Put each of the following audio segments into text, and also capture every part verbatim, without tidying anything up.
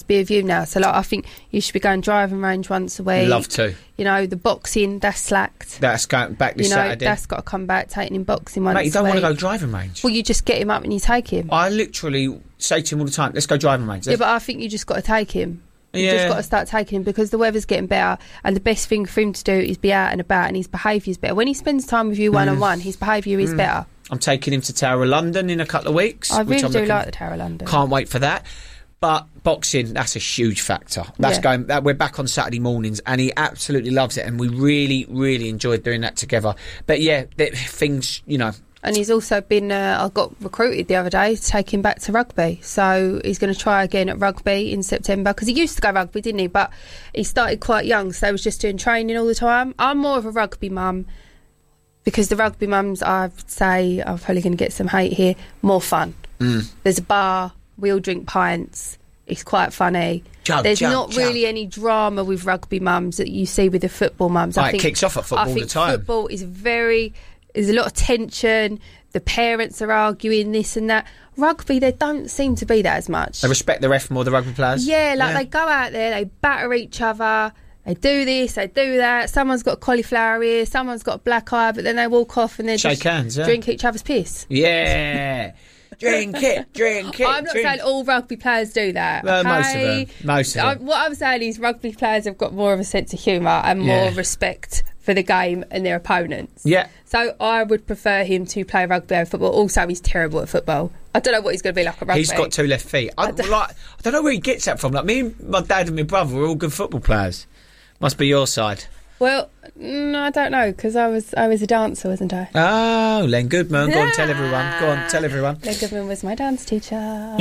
to be with you now. So, like, I think you should be going driving range once a week. Love to. You know, the boxing, that's slacked. That's going back this you know, Saturday. That's got to come back, taking him boxing once a week. Mate, you don't want to go driving range. Well, you just get him up and you take him. I literally say to him all the time, let's go driving range. Yeah, but I think you just got to take him. You've Yeah. just got to start taking him because the weather's getting better, and the best thing for him to do is be out and about, and his behaviour is better. When he spends time with you one-on-one, his behaviour is better. I'm taking him to Tower of London in a couple of weeks. I which really I'm do looking- like the Tower of London. Can't wait for that. But boxing, that's a huge factor. That's Yeah. going. That, we're back on Saturday mornings, and he absolutely loves it, and we really, really enjoyed doing that together. But yeah, the, things, you know. And he's also been, uh, I got recruited the other day to take him back to rugby. So he's going to try again at rugby in September. Because he used to go rugby, didn't he? But he started quite young, so he was just doing training all the time. I'm more of a rugby mum because the rugby mums, I would say, I'm probably going to get some hate here, more fun. Mm. There's a bar, we all drink pints. It's quite funny. Jump, There's jump, not jump. really any drama with rugby mums that you see with the football mums. Oh, I it think kicks off at football I all think the time. Football is very... There's a lot of tension. The parents are arguing this and that. Rugby, there don't seem to be that as much. They respect the ref more, the rugby players. Yeah, like Yeah. they go out there, they batter each other, they do this, they do that. Someone's got a cauliflower ear, someone's got a black eye, but then they walk off and they Shake just hands, yeah. drink each other's piss. Yeah. Drink it, drink it. I'm not drink. saying all rugby players do that. Well, most of okay? them. Most of I- them. What I'm saying is rugby players have got more of a sense of humour and more Yeah. respect for the game and their opponents. Yeah. So I would prefer him to play rugby over football. Also, he's terrible at football. I don't know what he's going to be like at rugby. He's got two left feet. I, I don't- like, I don't know where he gets that from. Like, me and my dad and my brother were all good football players. Must be your side. Well, no, I don't know because I was I was a dancer, wasn't I? Oh, Len Goodman. Go on, tell everyone. Go on, tell everyone. Len Goodman was my dance teacher.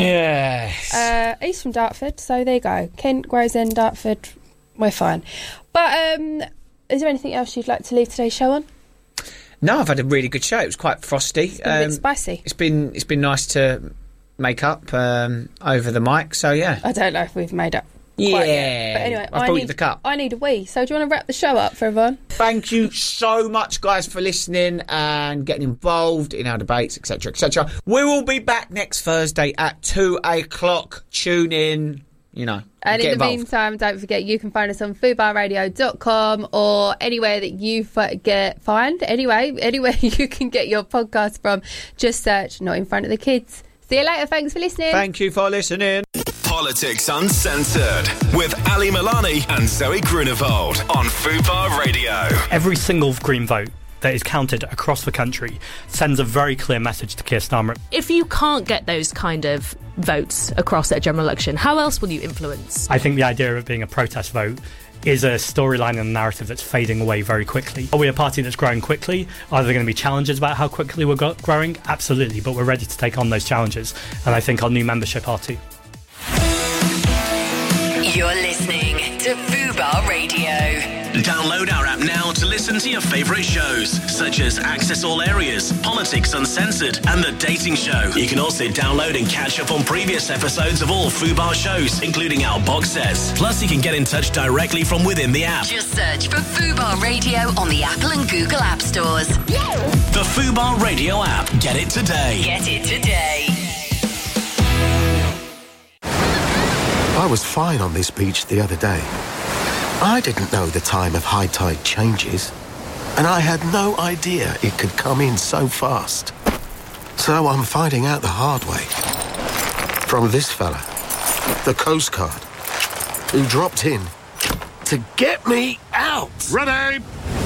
Yes. Uh, he's from Dartford, so there you go. Kent, Gravesend, Dartford, we're fine. But um, is there anything else you'd like to leave today's show on? No, I've had a really good show. It was quite frosty. It's been a bit spicy. It's been it's been nice to make up um, over the mic. So yeah. I don't know if we've made up. Yeah. Quite yet. But anyway, I've I brought need you the cup. I need a wee. So do you want to wrap the show up for everyone? Thank you so much, guys, for listening and getting involved in our debates, et cetera, et cetera. We will be back next Thursday at two o'clock. Tune in, you know. And get in the involved. meantime, don't forget you can find us on fubar radio dot com or anywhere that you f- get find anyway anywhere you can get your podcast from. Just search Not In Front of the Kids. See you later. Thanks for listening. Thank you for listening. Politics Uncensored with Ali Milani and Zoe Grunewald on Fubar Radio. Every single Green vote that is counted across the country sends a very clear message to Keir Starmer. If you can't get those kind of votes across at a general election, how else will you influence? I think the idea of it being a protest vote is a storyline and a narrative that's fading away very quickly. Are we a party that's growing quickly? Are there going to be challenges about how quickly we're go- growing? Absolutely, but we're ready to take on those challenges, and I think our new membership are too. You're listening to Fubar Radio. Download our app now to listen to your favourite shows, such as Access All Areas, Politics Uncensored, and The Dating Show. You can also download and catch up on previous episodes of all Fubar shows, including our box sets. Plus, you can get in touch directly from within the app. Just search for Fubar Radio on the Apple and Google App Stores. The Fubar Radio app. Get it today. Get it today. I was fine on this beach the other day. I didn't know the time of high tide changes, and I had no idea it could come in so fast. So I'm finding out the hard way. From this fella, the Coast Guard, who dropped in to get me out. Ready?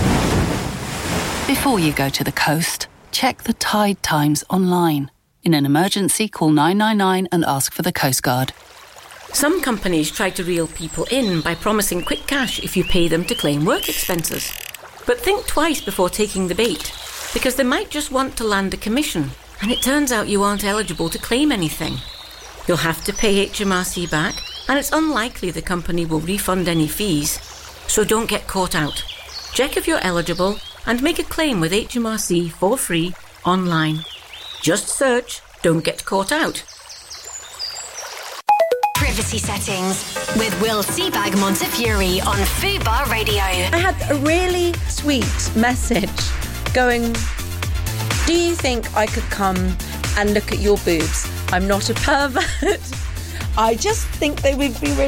Before you go to the coast, check the tide times online. In an emergency, call nine nine nine and ask for the Coast Guard. Some companies try to reel people in by promising quick cash if you pay them to claim work expenses. But think twice before taking the bait, because they might just want to land a commission, and it turns out you aren't eligible to claim anything. You'll have to pay H M R C back, and it's unlikely the company will refund any fees. So don't get caught out. Check if you're eligible and make a claim with H M R C for free online. Just search Don't Get Caught Out. Privacy settings with Will Seabag Montefiore on Fubar Radio. I had a really sweet message going, do you think I could come and look at your boobs? I'm not a pervert. I just think they would be really